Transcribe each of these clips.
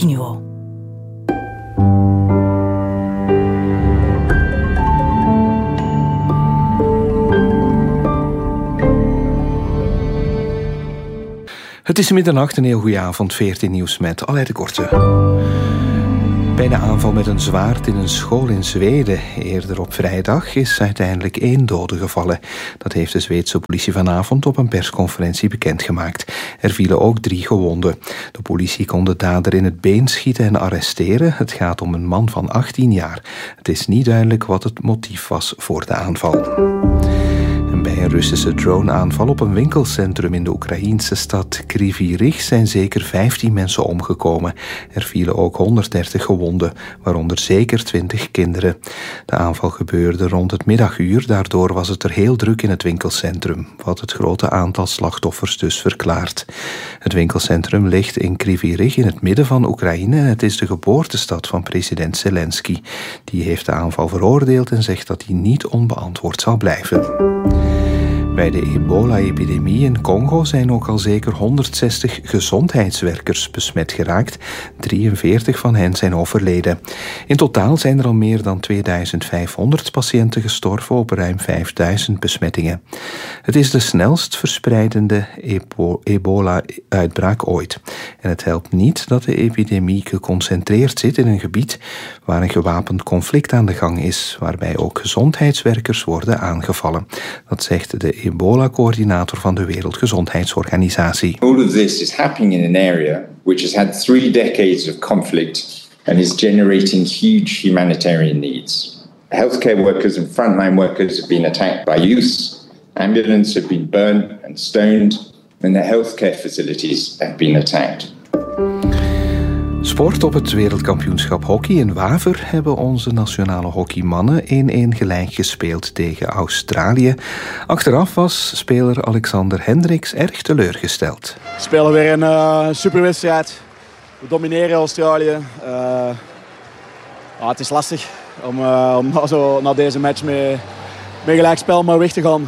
continuons. Het is middernacht, een heel goede avond, 14 nieuws met Aleid de Korte. Bij de aanval met een zwaard in een school in Zweden eerder op vrijdag is uiteindelijk 1 dode gevallen. Dat heeft de Zweedse politie vanavond op een persconferentie bekendgemaakt. Er vielen ook 3 gewonden. De politie kon de dader in het been schieten en arresteren. Het gaat om een man van 18 jaar. Het is niet duidelijk wat het motief was voor de aanval. Bij een Russische droneaanval op een winkelcentrum in de Oekraïense stad Kryvyi Rih zijn zeker 15 mensen omgekomen. Er vielen ook 130 gewonden, waaronder zeker 20 kinderen. De aanval gebeurde rond het middaguur, daardoor was het er heel druk in het winkelcentrum, wat het grote aantal slachtoffers dus verklaart. Het winkelcentrum ligt in Kryvyi Rih in het midden van Oekraïne en het is de geboortestad van president Zelensky. Die heeft de aanval veroordeeld en zegt dat die niet onbeantwoord zal blijven. Bij de ebola-epidemie in Congo zijn ook al zeker 160 gezondheidswerkers besmet geraakt. 43 van hen zijn overleden. In totaal zijn er al meer dan 2500 patiënten gestorven op ruim 5000 besmettingen. Het is de snelst verspreidende ebola-uitbraak ooit. En het helpt niet dat de epidemie geconcentreerd zit in een gebied waar een gewapend conflict aan de gang is, waarbij ook gezondheidswerkers worden aangevallen. Dat zegt de ebola-coördinator van de Wereldgezondheidsorganisatie. All of this is happening in an area which has had 3 decades of conflict and is generating huge humanitarian needs. Healthcare workers and frontline workers have been attacked by youths. Ambulances have been burned and stoned, and the healthcare facilities have been attacked. Sport. Op het wereldkampioenschap hockey in Waver hebben onze nationale hockeymannen 1-1 gelijk gespeeld tegen Australië. Achteraf was speler Alexander Hendricks erg teleurgesteld. We spelen weer een superwedstrijd. We domineren Australië. Het is lastig om na deze match met gelijkspel maar weg te gaan.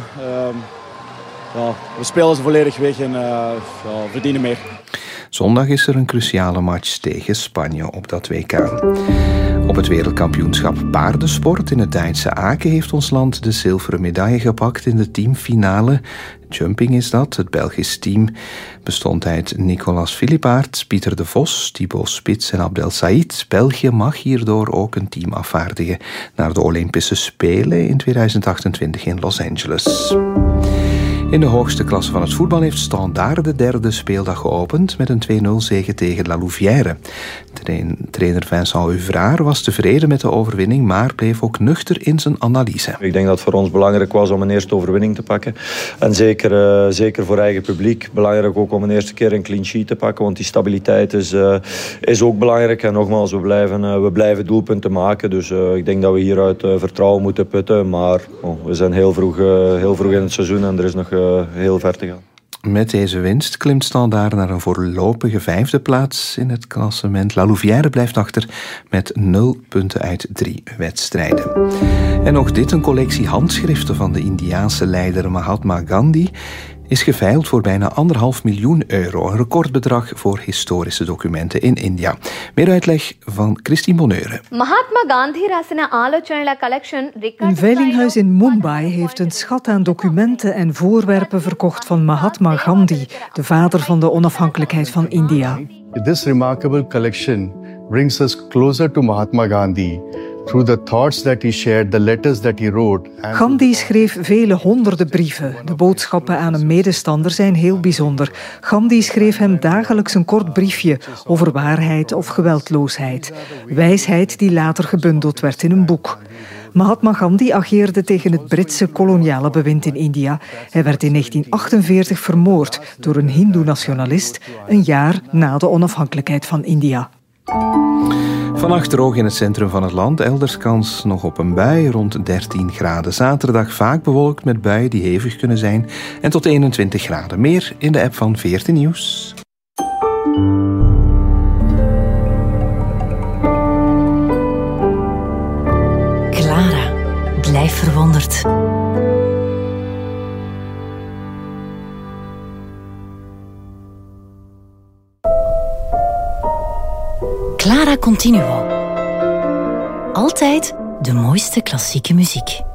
We spelen ze volledig weg en verdienen meer. Zondag is er een cruciale match tegen Spanje op dat WK. Op het wereldkampioenschap paardensport in het Duitse Aken heeft ons land de zilveren medaille gepakt in de teamfinale. Jumping is dat. Het Belgisch team bestond uit Nicolas Philippaert, Pieter de Vos, Thibaut Spits en Abdel Said. België mag hierdoor ook een team afvaardigen naar de Olympische Spelen in 2028 in Los Angeles. In de hoogste klasse van het voetbal heeft Standaard de derde speeldag geopend met een 2-0 zege tegen La Louvière. Trainer Vincent Uvrard was tevreden met de overwinning, maar bleef ook nuchter in zijn analyse. Ik denk dat het voor ons belangrijk was om een eerste overwinning te pakken. En zeker voor eigen publiek. Belangrijk ook om een eerste keer een clean sheet te pakken, want die stabiliteit is ook belangrijk. En nogmaals, we blijven doelpunten maken. Dus ik denk dat we hieruit vertrouwen moeten putten. Maar we zijn heel vroeg in het seizoen en er is nog heel ver te gaan. Met deze winst klimt Standaard naar een voorlopige 5e plaats in het klassement. La Louvière blijft achter met 0 punten uit 3 wedstrijden. En ook dit, een collectie handschriften van de Indiaanse leider Mahatma Gandhi is geveild voor bijna €1,5 miljoen. Een recordbedrag voor historische documenten in India. Meer uitleg van Christine Bonneure. Mahatma Gandhi rasina alochanaల collection. Een veilinghuis in Mumbai heeft een schat aan documenten en voorwerpen verkocht van Mahatma Gandhi, de vader van de onafhankelijkheid van India. This remarkable collection brings us closer to Mahatma Gandhi. Through the thoughts that he shared, the letters that he wrote. Gandhi schreef vele honderden brieven. De boodschappen aan een medestander zijn heel bijzonder. Gandhi schreef hem dagelijks een kort briefje over waarheid of geweldloosheid. Wijsheid die later gebundeld werd in een boek. Mahatma Gandhi ageerde tegen het Britse koloniale bewind in India. Hij werd in 1948 vermoord door een hindoe-nationalist, een jaar na de onafhankelijkheid van India. Vannacht droog in het centrum van het land, elders kans nog op een bui rond 13 graden. Zaterdag vaak bewolkt met buien die hevig kunnen zijn en tot 21 graden. Meer in de app van 14 Nieuws. Clara, blijf verwonderd. Clara Continuo. Altijd de mooiste klassieke muziek.